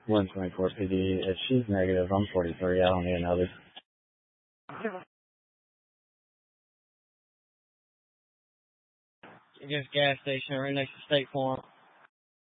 124 PD. If she's negative, I'm 43. I don't need another. Just gas station right next to State Farm.